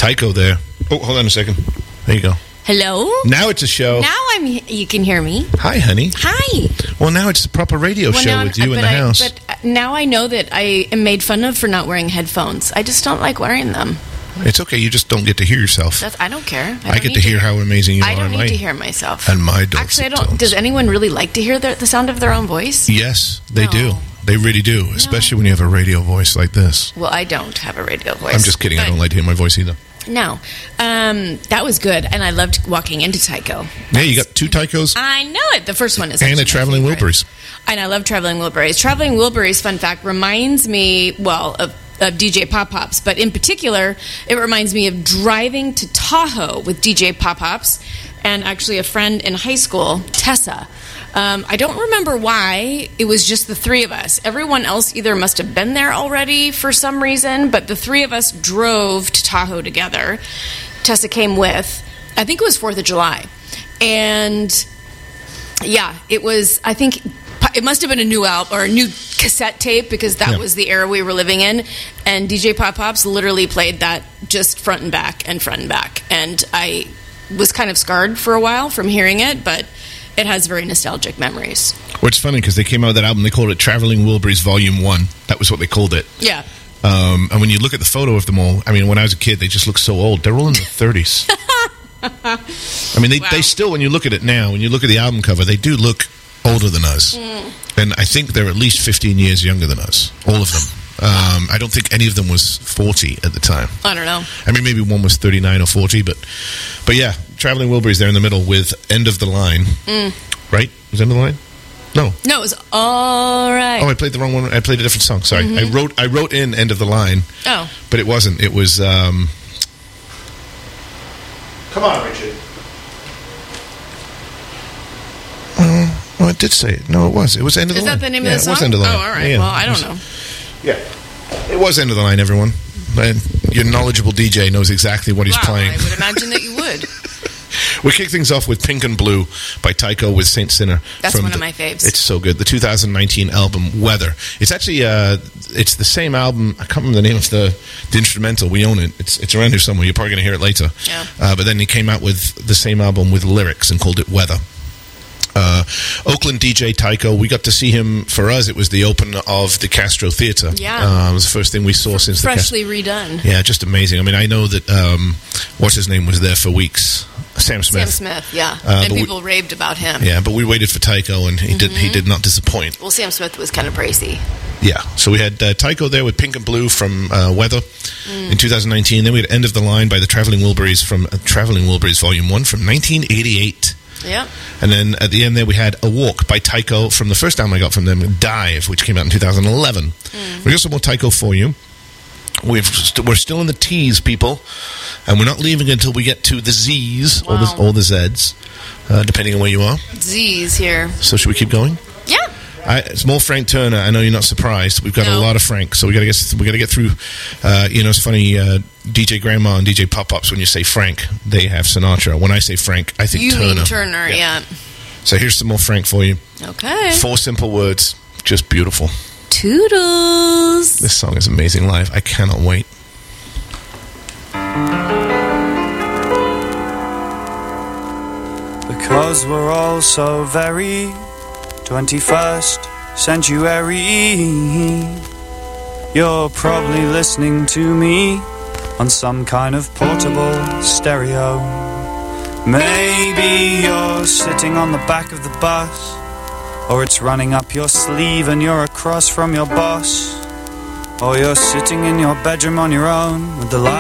Tycho there. Oh, hold on a second. There you go. Hello? Now it's a show. Now you can hear me. Hi, honey. Hi. Well, now it's a proper radio show with you in the house. But now I know that I am made fun of for not wearing headphones. I just don't like wearing them. It's okay. You just don't get to hear yourself. I don't care. I get to hear how amazing you are. I don't need to hear myself. And my dulcet Actually, I don't. tones. Does anyone really like to hear the sound of their own voice? Yes, they do. They really do, especially when you have a radio voice like this. Well, I don't have a radio voice. I'm just kidding. I don't like to hear my voice either. No. That was good, and I loved walking into Tycho. Yeah, you got 2 Tychos? I know it. The first one is and a Traveling Wilburys. And I love Traveling Wilburys. Traveling Wilburys, fun fact, reminds me, well, of DJ Pop Pops, but in particular, it reminds me of driving to Tahoe with DJ Pop Pops and actually a friend in high school, Tessa. I don't remember why. It was just the 3 of us. Everyone else either must have been there already for some reason, but the 3 of us drove to Tahoe together. Tessa came with. I think it was 4th of July. And yeah, it was, I think it must have been a new album or a new cassette tape because that was the era we were living in. And DJ Pop Pops literally played that just front and back and front and back. And I was kind of scarred for a while from hearing it, but it has very nostalgic memories. Well, it's funny because they came out with that album, they called it Traveling Wilburys Volume 1. That was what they called it. Yeah. And when you look at the photo of them all, I mean, when I was a kid, they just look so old. They're all in their 30s. I mean, they still, when you look at it now, when you look at the album cover, they do look older than us. And I think they're at least 15 years younger than us, all of them. I don't think any of them was 40 at the time. I don't know. I mean, maybe one was 39 or 40, but yeah, Traveling Wilburys there in the middle with End of the Line. Right? Was End of the Line? No, it was All Right. Oh, I played the wrong one. I played a different song. Sorry. I wrote in End of the Line. Oh. But it wasn't. It was Come on, Richard. Oh, it did say it. No, it was. It was End of the Line. Is that the name of the song? It was End of the Line. Oh, all right. Yeah, well, I don't know. Yeah. It was End of the Line, everyone. And your knowledgeable DJ knows exactly what he's playing. I would imagine that you would. We kick things off with Pink and Blue by Tycho with Saint Sinner. That's one of my faves. It's so good. The 2019 album, Weather. It's actually, it's the same album. I can't remember the name of the instrumental. We own it. It's around here somewhere. You're probably going to hear it later. Yeah. But then he came out with the same album with lyrics and called it Weather. Oakland DJ Tycho, we got to see him. For us, it was the open of the Castro Theatre. Yeah. It was the first thing we saw since freshly redone. Yeah, just amazing. I mean, I know that what's his name was there for weeks. Sam Smith, yeah. And people raved about him. Yeah, but we waited for Tycho, and he did not disappoint. Well, Sam Smith was kind of pricey. Yeah, so we had Tycho there with Pink and Blue from Weather in 2019. Then we had End of the Line by the Traveling Wilburys from Traveling Wilburys Volume 1 from 1988. Yeah. And then at the end there we had A Walk by Tycho from the first album I got from them, Dive, which came out in 2011. We got some more Tycho for you. We're still in the T's, people, and we're not leaving until we get to the Z's or the Z's, depending on where you are. Z's here. So should we keep going? Yeah. It's more Frank Turner. I know you're not surprised. We've got a lot of Frank, so we got to get through. It's funny. DJ Grandma and DJ Pop Pops. When you say Frank, they have Sinatra. When I say Frank, I think Turner. You mean Turner? Yeah. So here's some more Frank for you. Okay. 4 simple words, just beautiful. Toodles. This song is amazing live. I cannot wait. Because we're all so very 21st century, you're probably listening to me on some kind of portable stereo. Maybe you're sitting on the back of the bus, or it's running up your sleeve and you're across from your boss, or you're sitting in your bedroom on your own with the light